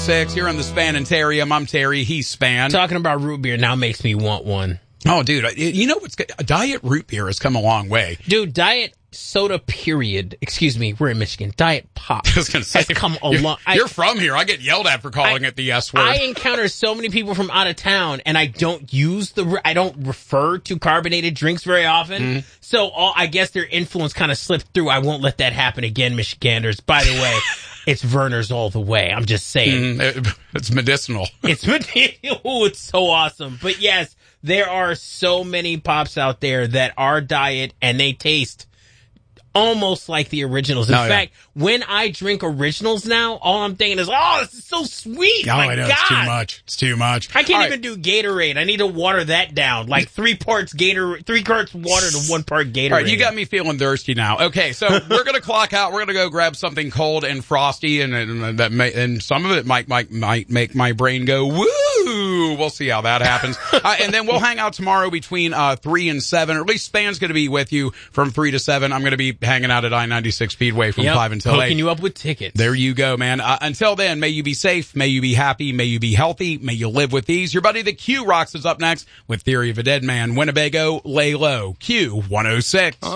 106. You're on the Spanitarium. I'm Terry. He's Span. Talking about root beer now makes me want one. Oh, dude. You know what's good? Diet root beer has come a long way. Dude, diet soda, period. Excuse me, we're in Michigan. Diet pop I was going to say, has come a long... You're from here. I get yelled at for calling it the S word. I encounter so many people from out of town, and I don't refer to carbonated drinks very often. Mm-hmm. So I guess their influence kind of slipped through. I won't let that happen again, Michiganders. By the way, it's Verner's all the way. I'm just saying. It's medicinal. It's medicinal. Ooh, it's so awesome. But yes, there are so many pops out there that are diet, and they taste almost like the originals. In fact, when I drink originals now, all I'm thinking is, oh, this is so sweet. Oh, My I know. God. It's too much. It's too much. I can't even do Gatorade. I need to water that down. Like 3 parts Gatorade, 3 parts water to 1 part Gatorade. All right, you got me feeling thirsty now. Okay, so we're going to clock out. We're going to go grab something cold and frosty, and some of it might make my brain go, woo! We'll see how that happens. And then we'll hang out tomorrow between 3 and 7, or at least Span's going to be with you from 3 to 7. I'm going to be hanging out at I-96 Speedway from 5 until 8. Hooking you up with tickets. There you go, man. Until then, may you be safe, may you be happy, may you be healthy, may you live with ease. Your buddy the Q Rocks is up next with Theory of a Dead Man. Winnebago, lay low. Q 106.